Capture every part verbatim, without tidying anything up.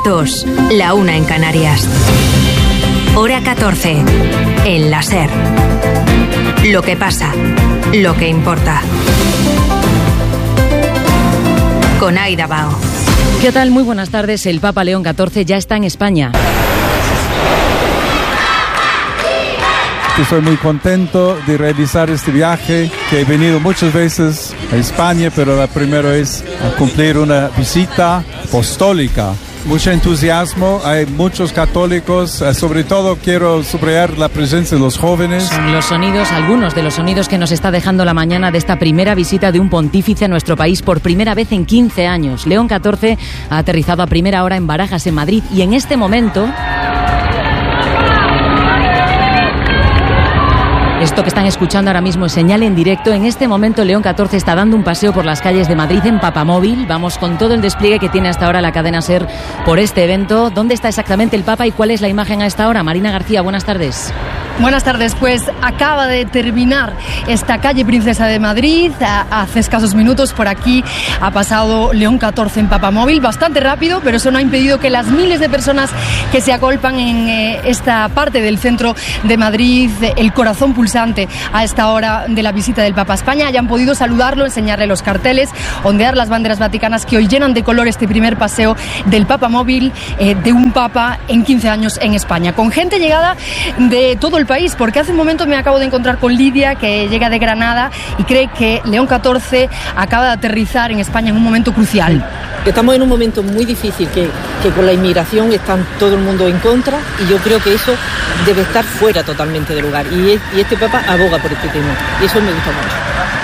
dos, la una en Canarias. Hora catorce, en la SER. Lo que pasa, lo que importa. Con Aida Bao. ¿Qué tal? Muy buenas tardes. El Papa León catorce ya está en España. Estoy muy contento de realizar este viaje, que he venido muchas veces a España, pero la primera vez a cumplir una visita apostólica. Mucho entusiasmo, hay muchos católicos, sobre todo quiero subrayar la presencia de los jóvenes. Son los sonidos, algunos de los sonidos que nos está dejando la mañana de esta primera visita de un pontífice a nuestro país por primera vez en quince años. León catorce ha aterrizado a primera hora en Barajas, en Madrid, y en este momento... Esto que están escuchando ahora mismo es señal en directo. En este momento León catorce está dando un paseo por las calles de Madrid en Papamóvil. Vamos con todo el despliegue que tiene hasta ahora la cadena SER por este evento. ¿Dónde está exactamente el Papa y cuál es la imagen a esta hora? Marina García, buenas tardes. Buenas tardes, pues acaba de terminar esta calle Princesa de Madrid. Hace escasos minutos por aquí ha pasado León catorce en Papamóvil, bastante rápido, pero eso no ha impedido que las miles de personas que se agolpan en eh, esta parte del centro de Madrid, el corazón pulsante a esta hora de la visita del Papa a España, hayan podido saludarlo, enseñarle los carteles, ondear las banderas vaticanas que hoy llenan de color este primer paseo del Papamóvil eh, de un Papa en quince años en España, con gente llegada de todo el país, porque hace un momento me acabo de encontrar con Lidia, que llega de Granada y cree que León catorce acaba de aterrizar en España en un momento crucial. Estamos en un momento muy difícil, que, que con la inmigración está todo el mundo en contra, y yo creo que eso debe estar fuera totalmente de lugar, y, y este Papa aboga por este tema, y eso me gusta mucho.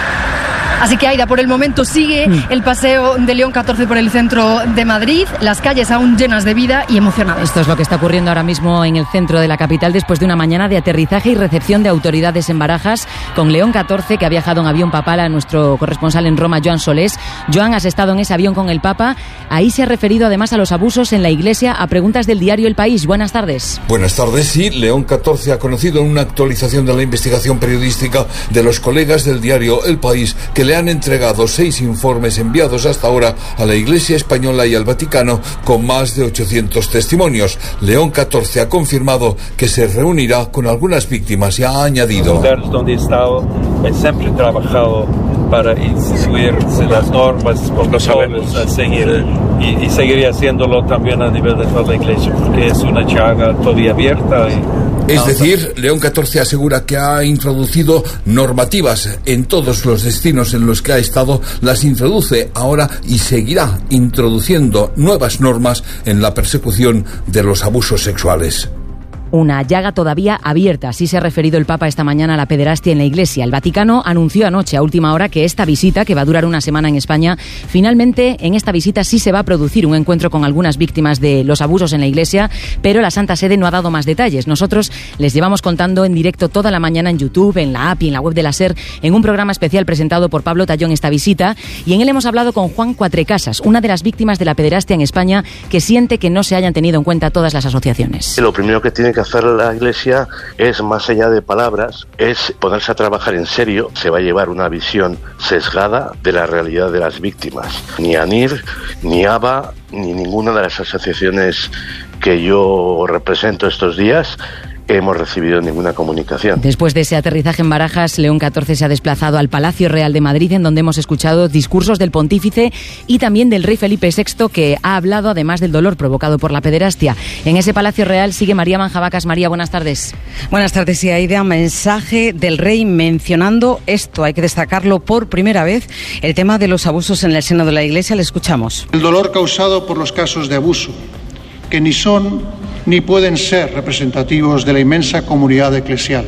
Así que, Aida, por el momento sigue el paseo de León catorce por el centro de Madrid, las calles aún llenas de vida y emocionadas. Esto es lo que está ocurriendo ahora mismo en el centro de la capital después de una mañana de aterrizaje y recepción de autoridades en Barajas, con León catorce, que ha viajado en avión papal, a nuestro corresponsal en Roma, Joan Solés. Joan, has estado en ese avión con el Papa. Ahí se ha referido además a los abusos en la Iglesia, a preguntas del diario El País. Buenas tardes. Buenas tardes. Sí, León catorce ha conocido en una actualización de la investigación periodística de los colegas del diario El País que le han entregado seis informes enviados hasta ahora a la Iglesia Española y al Vaticano con más de ochocientos testimonios. León catorce ha confirmado que se reunirá con algunas víctimas y ha añadido: los lugares donde he estado, he siempre trabajado para instituir las normas, protocolos a seguir, y, y seguiré haciéndolo también a nivel de toda la Iglesia, porque es una llaga todavía abierta. Y Es decir, León catorce asegura que ha introducido normativas en todos los destinos en los que ha estado, las introduce ahora y seguirá introduciendo nuevas normas en la persecución de los abusos sexuales. Una llaga todavía abierta, así se ha referido el Papa esta mañana a la pederastia en la Iglesia. El Vaticano anunció anoche a última hora que esta visita, que va a durar una semana en España, finalmente en esta visita sí se va a producir un encuentro con algunas víctimas de los abusos en la Iglesia, pero la Santa Sede no ha dado más detalles. Nosotros les llevamos contando en directo toda la mañana en YouTube, en la app y en la web de la SER, en un programa especial presentado por Pablo Tallón, esta visita, y en él hemos hablado con Juan Cuatrecasas, una de las víctimas de la pederastia en España, que siente que no se hayan tenido en cuenta todas las asociaciones. Lo primero que tiene que hacer la Iglesia es, más allá de palabras, es ponerse a trabajar en serio. Se va a llevar una visión sesgada de la realidad de las víctimas. Ni ANIR, ni ABA, ni ninguna de las asociaciones que yo represento estos días hemos recibido ninguna comunicación. Después de ese aterrizaje en Barajas, León catorce se ha desplazado al Palacio Real de Madrid, en donde hemos escuchado discursos del pontífice y también del rey Felipe sexto, que ha hablado además del dolor provocado por la pederastia. En ese Palacio Real sigue María Manjabacas. María, buenas tardes. Buenas tardes, y Aida. Mensaje del rey mencionando esto, hay que destacarlo por primera vez, el tema de los abusos en el seno de la Iglesia. Le escuchamos. El dolor causado por los casos de abuso, que ni son ni pueden ser representativos de la inmensa comunidad eclesial.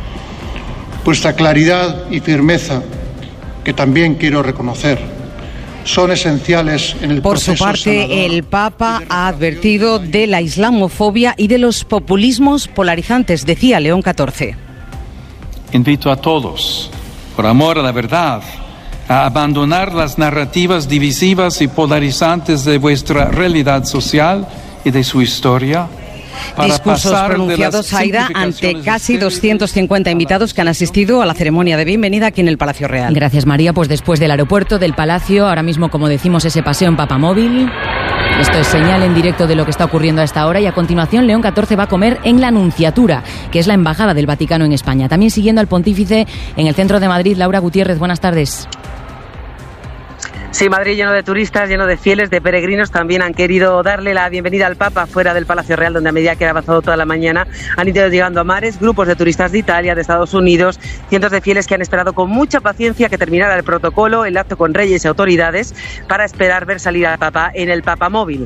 Vuestra claridad y firmeza, que también quiero reconocer, son esenciales en el proceso. Por su parte, el Papa ha advertido de la islamofobia y de los populismos polarizantes, decía León catorce. Invito a todos, por amor a la verdad, a abandonar las narrativas divisivas y polarizantes de vuestra realidad social y de su historia. Discursos pronunciados, Aida, ante casi doscientos cincuenta invitados que han asistido a la ceremonia de bienvenida aquí en el Palacio Real. Gracias, María. Pues después del aeropuerto, del Palacio, ahora mismo, como decimos, ese paseo en Papamóvil. Esto es señal en directo de lo que está ocurriendo a esta hora y a continuación León catorce va a comer en la Nunciatura, que es la embajada del Vaticano en España. También siguiendo al pontífice en el centro de Madrid, Laura Gutiérrez, buenas tardes. Sí, Madrid lleno de turistas, lleno de fieles, de peregrinos. También han querido darle la bienvenida al Papa fuera del Palacio Real, donde a medida que ha avanzado toda la mañana han ido llegando a mares, grupos de turistas de Italia, de Estados Unidos, cientos de fieles que han esperado con mucha paciencia que terminara el protocolo, el acto con reyes y autoridades, para esperar ver salir al Papa en el Papamóvil.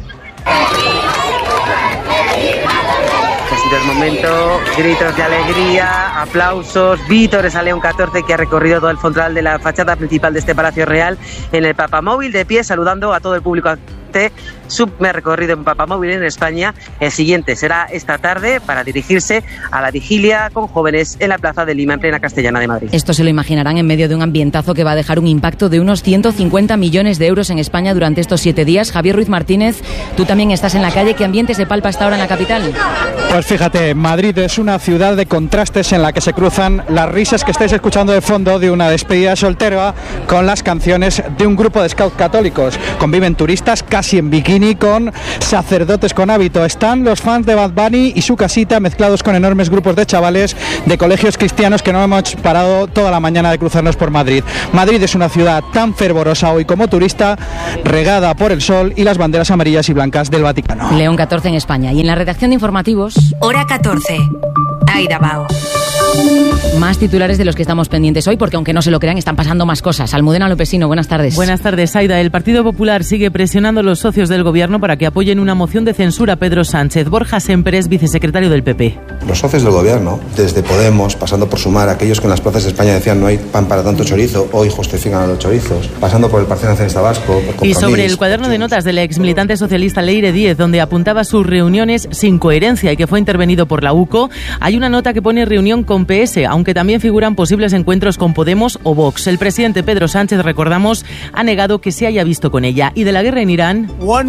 Desde el momento, gritos de alegría, aplausos, vítores a León catorce, que ha recorrido todo el frontal de la fachada principal de este Palacio Real en el Papamóvil, de pie, saludando a todo el público. Su recorrido en Papamóvil en España. El siguiente será esta tarde para dirigirse a la vigilia con jóvenes en la Plaza de Lima, en plena Castellana de Madrid. Esto se lo imaginarán en medio de un ambientazo que va a dejar un impacto de unos ciento cincuenta millones de euros en España durante estos siete días. Javier Ruiz Martínez, tú también estás en la calle. ¿Qué ambiente se palpa hasta ahora en la capital? Pues fíjate, Madrid es una ciudad de contrastes en la que se cruzan las risas que estáis escuchando de fondo de una despedida soltera con las canciones de un grupo de scouts católicos. Conviven turistas casi en bikini con sacerdotes con hábito. Están los fans de Bad Bunny y su casita mezclados con enormes grupos de chavales de colegios cristianos que no hemos parado toda la mañana de cruzarnos por Madrid. Madrid es una ciudad tan fervorosa hoy como turista, regada por el sol y las banderas amarillas y blancas del Vaticano. León catorce en España. Y en la redacción de informativos... Hora catorce. Aida Bao. Más titulares de los que estamos pendientes hoy, porque aunque no se lo crean, están pasando más cosas. Almudena Lopesino, buenas tardes. Buenas tardes, Aida. El Partido Popular sigue presionando a los socios del gobierno para que apoyen una moción de censura a Pedro Sánchez. Borja Semper es vicesecretario del P P. Los socios del gobierno, desde Podemos, pasando por Sumar, aquellos que en las plazas de España decían no hay pan para tanto chorizo, hoy justifican a los chorizos, pasando por el Partido Nacionalista Vasco, por Y sobre el cuaderno de notas del ex militante socialista Leire Díez, donde apuntaba sus reuniones sin coherencia y que fue intervenido por la U C O, hay una nota que pone reunión con P S, aunque también figuran posibles encuentros con Podemos o Vox. El presidente Pedro Sánchez, recordamos, ha negado que se haya visto con ella. Y de la guerra en Irán,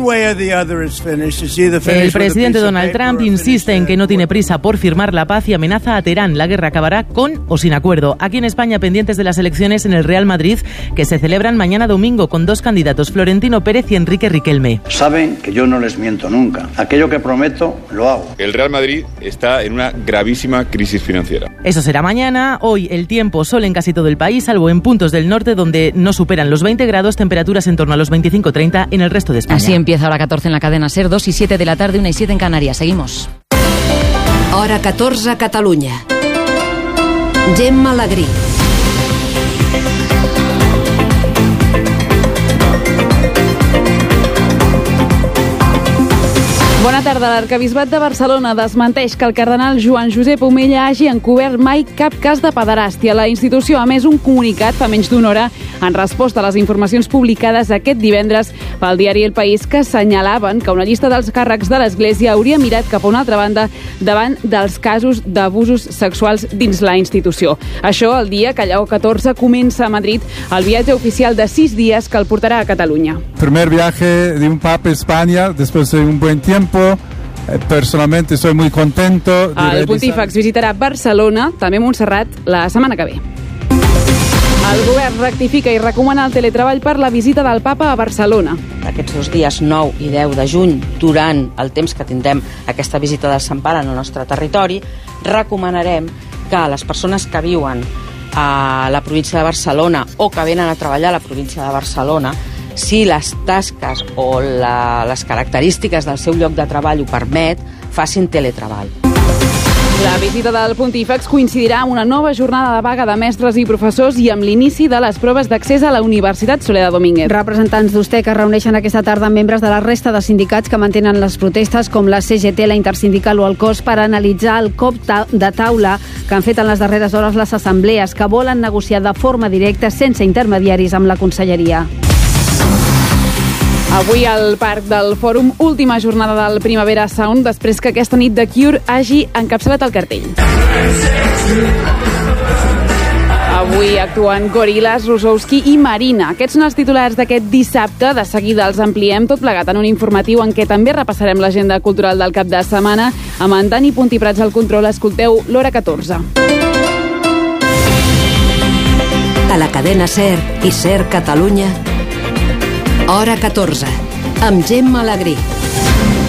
el presidente Donald Trump insiste en que no tiene prisa por firmar la paz y amenaza a Teherán. La guerra acabará con o sin acuerdo. Aquí en España, pendientes de las elecciones en el Real Madrid, que se celebran mañana domingo con dos candidatos, Florentino Pérez y Enrique Riquelme. Saben que yo no les miento nunca. Aquello que prometo, lo hago. El Real Madrid está en una gravísima crisis financiera. Eso será mañana. Hoy el tiempo, sol en casi todo el país, salvo en puntos del norte donde no superan los veinte grados, temperaturas en torno a los veinticinco treinta en el resto de España. Así empieza Hora catorce en la cadena SER, dos y siete de la tarde, una y siete en Canarias. Seguimos. Hora catorze a Catalunya. Gemma Alegrí. Bona tarda. L'Arquebisbat de Barcelona desmenteix que el cardenal Joan Josep Omella hagi encobert mai cap cas de pederàstia. La institució ha emès un comunicat fa menys d'una hora en resposta a les informacions publicades aquest divendres pel diari El País, que assenyalaven que una llista dels càrrecs de l'Església hauria mirat cap a una altra banda davant dels casos d'abusos sexuals dins la institució. Això el dia que Lleó catorze comença a Madrid el viatge oficial de sis dies que el portarà a Catalunya. Primer viaje de un papa a España después de un buen tiempo. Personalmente estoy muy contento. De el realizar... Pontífex visitarà Barcelona, també Montserrat, la setmana que ve. El govern rectifica i recomana el teletreball per la visita del papa a Barcelona. Aquests dos dies nou i deu de juny, durant el temps que tindrem aquesta visita de Sant Pare en el nostre territori, recomanarem que les persones que viuen a la província de Barcelona o que venen a treballar a la província de Barcelona, si les tasques o la, les característiques del seu lloc de treball ho permet, facin teletreball. La visita del Pontífex coincidirà amb una nova jornada de vaga de mestres i professors i amb l'inici de les proves d'accés a la Universitat Soledad Domínguez. Representants d'Usté que reuneixen aquesta tarda membres de la resta de sindicats que mantenen les protestes, com la C G T, la Intersindical o el C O S, per analitzar el cop de taula que han fet en les darreres hores les assemblees, que volen negociar de forma directa, sense intermediaris, amb la conselleria. Avui al Parc del Fòrum, última jornada del Primavera Sound, després que aquesta nit The Cure hagi encapçalat el cartell. Avui actuen Gorillaz, Rosowski i Marina. Aquests són els titulars d'aquest dissabte. De seguida els ampliem tot plegat en un informatiu en què també repassarem l'agenda cultural del cap de setmana. Amb en Dani Puntiprats al control, escolteu l'Hora catorze. A la cadena SER i SER Catalunya, Hora catorze, amb Gemma Alegrí.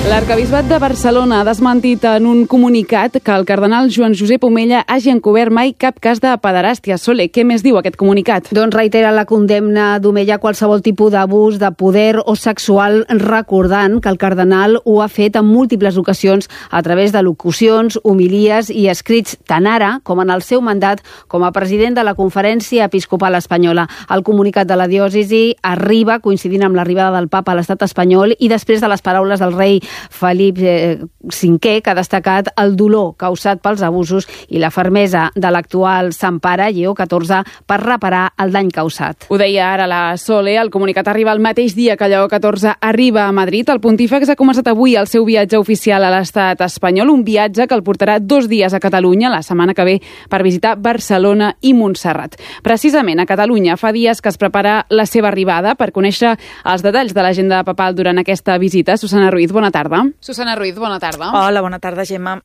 L'arquebisbat de Barcelona ha desmentit en un comunicat que el cardenal Joan Josep Omella hagi encobert mai cap cas de pederàstia. Sole, què més diu aquest comunicat? Doncs reitera la condemna d'Omella a qualsevol tipus d'abús de poder o sexual, recordant que el cardenal ho ha fet en múltiples ocasions a través de locucions, homilies i escrits, tant ara com en el seu mandat com a president de la Conferència Episcopal Espanyola. El comunicat de la diòcesi arriba coincidint amb l'arribada del papa a l'estat espanyol i després de les paraules del rei Felip cinquè, que ha destacat el dolor causat pels abusos i la fermesa de l'actual Sant Pare, Lleó catorze, per reparar el dany causat. Ho deia ara la Sole, el comunicat arriba el mateix dia que Lleó catorze arriba a Madrid. El pontífex ha començat avui el seu viatge oficial a l'estat espanyol, un viatge que el portarà dos dies a Catalunya, la setmana que ve, per visitar Barcelona i Montserrat. Precisament a Catalunya fa dies que es prepara la seva arribada. Per conèixer els detalls de l'agenda papal durant aquesta visita, Susana Ruiz, bona tarda. Susana Ruiz, bona tarda. Hola, bona tarda, Gemma.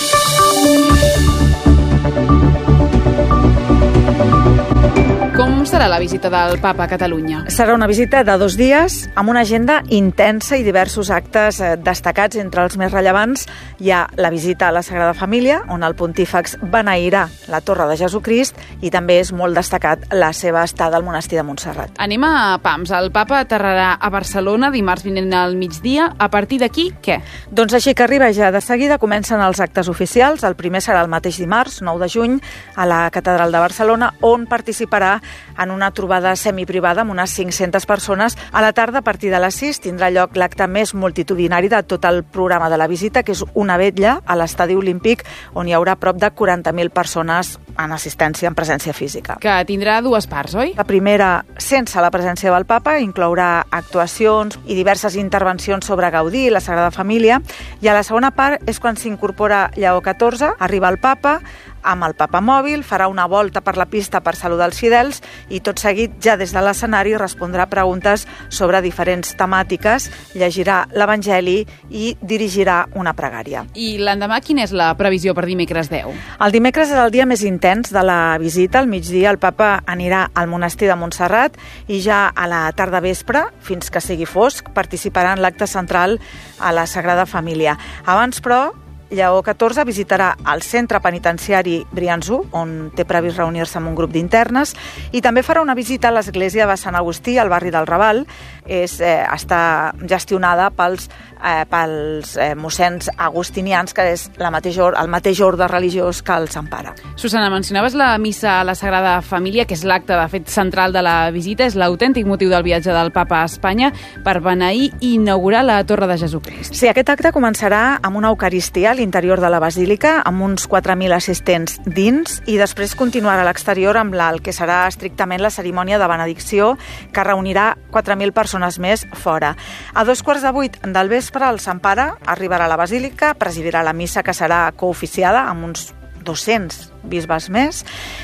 Com serà la visita del papa a Catalunya? Serà una visita de dos dies amb una agenda intensa i diversos actes destacats. Entre els més rellevants hi ha la visita a la Sagrada Família, on el pontífex beneirà la Torre de Jesucrist, i també és molt destacat la seva estada al monestir de Montserrat. Anem a pams. El papa aterrarà a Barcelona dimarts vinent al migdia. A partir d'aquí, què? Doncs així que arriba ja de seguida, comencen els actes oficials. El primer serà el mateix dimarts, nou de juny, a la Catedral de Barcelona, on participarà en una trobada semiprivada amb unes cinc-centes persones. A la tarda, a partir de les sis, tindrà lloc l'acte més multitudinari de tot el programa de la visita, que és una vetlla a l'Estadi Olímpic, on hi haurà prop de quaranta mil persones en assistència, en presència física. Que tindrà dues parts, oi? La primera, sense la presència del papa, inclourà actuacions i diverses intervencions sobre Gaudí i la Sagrada Família, i a la segona part és quan s'incorpora Lleó catorze, arriba el papa, amb el papa mòbil, farà una volta per la pista per saludar els fidels i tot seguit, ja des de l'escenari, respondrà preguntes sobre diferents temàtiques, llegirà l'Evangeli i dirigirà una pregària. I l'endemà, quina és la previsió per dimecres deu? El dimecres és el dia més intens de la visita. Al migdia el papa anirà al monestir de Montserrat i ja a la tarda vespre, fins que sigui fosc, participarà en l'acte central a la Sagrada Família. Abans, però, Lleó catorze visitarà el centre penitenciari Briançó, on té previst reunir-se amb un grup d'internes, i també farà una visita a l'església de Sant Agustí, al barri del Raval. És, eh, està gestionada pels, eh, pels eh, mossens agustinians, que és la mateix or, el mateix orde religiós que el Sant Pare. Susana, mencionaves la missa a la Sagrada Família, que és l'acte, de fet, central de la visita, és l'autèntic motiu del viatge del papa a Espanya per beneir i inaugurar la Torre de Jesucrist. Sí, aquest acte començarà amb una eucaristia a l'interior de la basílica, amb uns quatre mil assistents dins, i després continuarà a l'exterior amb la, el que serà estrictament la cerimònia de benedicció, que reunirà quatre mil persones més fora. A dos quarts de vuit del vespre, el Sant Pare arribarà a la basílica, presidirà la missa, que serà cooficiada amb uns dos-cents bisbes més,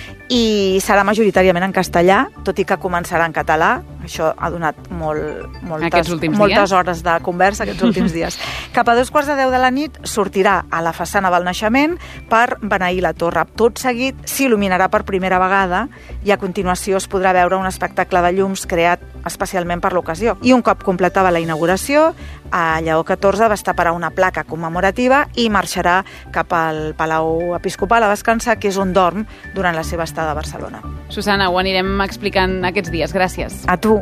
i serà majoritàriament en castellà, tot i que començarà en català. Això ha donat molt, moltes, moltes hores de conversa aquests últims dies. Cap a dos quarts de deu de la nit sortirà a la façana del naixement per beneir la torre. Tot seguit s'il·luminarà per primera vegada i a continuació es podrà veure un espectacle de llums creat especialment per l'ocasió. I un cop completava la inauguració, a Lleó catorze va estaparar una placa commemorativa i marxarà cap al Palau Episcopal a descansar, que és on dorm durant la seva estada a Barcelona. Susana, ho anirem explicant aquests dies. Gràcies. A tu.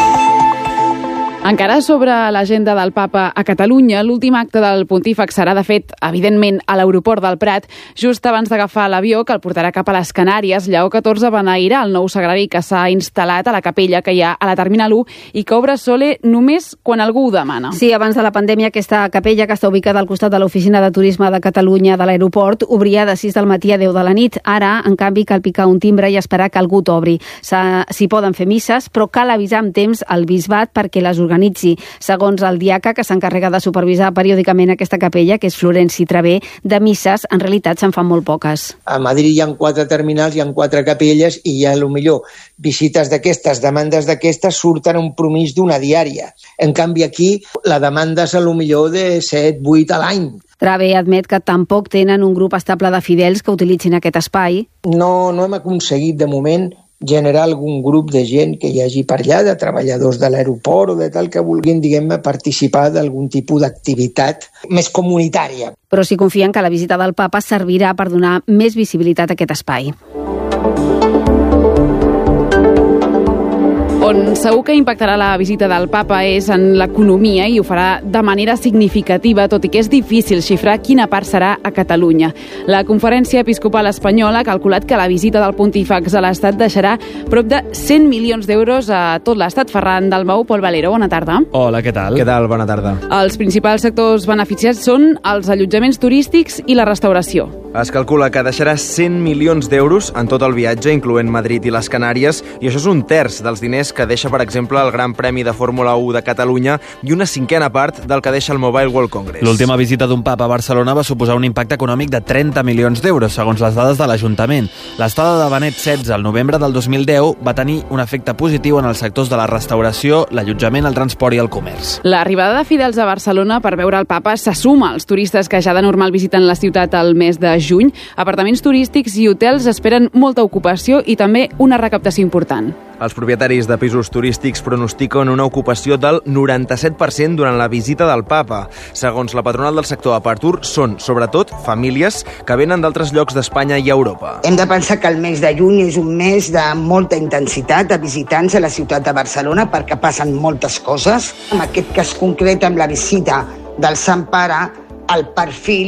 Encara sobre l'agenda del papa a Catalunya, l'últim acte del pontífex serà, de fet, evidentment, a l'aeroport del Prat, just abans d'agafar l'avió que el portarà cap a les Canàries. Lleó catorze beneirà el nou sagrari que s'ha instal·lat a la capella que hi ha a la Terminal u i que obre, Sole, només quan algú ho demana. Sí, abans de la pandèmia, aquesta capella, que està ubicada al costat de l'Oficina de Turisme de Catalunya de l'aeroport, obria de sis del matí a deu de la nit. Ara, en canvi, cal picar un timbre i esperar que algú t'obri. S'hi poden fer misses, però cal avisar amb temps al bisbat perquè les organitzi. Segons el diaca que s'encarrega de supervisar periòdicament aquesta capella, que és Florenci Travé, de misses en realitat se'n fan molt poques. A Madrid hi ha quatre terminals, hi ha quatre capelles i hi ha, millor, visites d'aquestes, demandes d'aquestes, surten un promís d'una diària. En canvi aquí la demanda és a lo millor de set, vuit a l'any. Travé admet que tampoc tenen un grup estable de fidels que utilitzin aquest espai. No, no hem aconseguit de moment generar algun grup de gent que hi hagi per allà, de treballadors de l'aeroport o de tal, que vulguin, diguem-ne, participar d'algun tipus d'activitat més comunitària. Però si confien que la visita del papa servirà per donar més visibilitat a aquest espai. On segur que impactarà la visita del papa és en l'economia i ho farà de manera significativa, tot i que és difícil xifrar quina part serà a Catalunya. La Conferència Episcopal Espanyola ha calculat que la visita del pontífex a l'Estat deixarà prop de cent milions d'euros a tot l'Estat. Ferran Dalmau, Pol Valero, bona tarda. Hola, què tal? Què tal? Bona tarda. Els principals sectors beneficiats són els allotjaments turístics i la restauració. Es calcula que deixarà cent milions d'euros en tot el viatge, incloent Madrid i les Canàries, i això és un terç dels diners que deixa, per exemple, el Gran Premi de Fórmula u de Catalunya i una cinquena part del que deixa el Mobile World Congress. L'última visita d'un papa a Barcelona va suposar un impacte econòmic de trenta milions d'euros, segons les dades de l'Ajuntament. L'estada de Benet setze al novembre del dos mil deu va tenir un efecte positiu en els sectors de la restauració, l'allotjament, el transport i el comerç. L'arribada de fidels a Barcelona per veure el papa se suma als turistes que ja de normal visiten la ciutat al mes de juny. Apartaments turístics i hotels esperen molta ocupació i també una recaptació important. Els propietaris de pisos turístics pronostiquen una ocupació del noranta-set per cent durant la visita del papa. Segons la patronal del sector Apartur, són, sobretot, famílies que venen d'altres llocs d'Espanya i Europa. Hem de pensar que el mes de juny és un mes de molta intensitat de visitants a la ciutat de Barcelona perquè passen moltes coses. En aquest cas concret, amb la visita del Sant Pare, el perfil